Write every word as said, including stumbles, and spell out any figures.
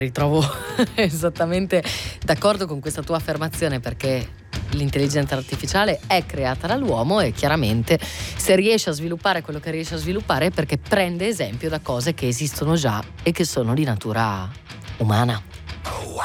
Ritrovo esattamente d'accordo con questa tua affermazione, perché l'intelligenza artificiale è creata dall'uomo e chiaramente se riesce a sviluppare quello che riesce a sviluppare è perché prende esempio da cose che esistono già e che sono di natura umana.